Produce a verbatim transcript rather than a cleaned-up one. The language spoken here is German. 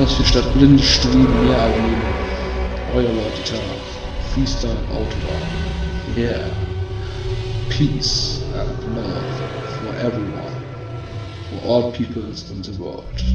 Ganz viel statt blinde Streben, mehr erleben. Euer Leute Freestyle Autobahn. Yeah. Peace and love for everyone. For all peoples in the world.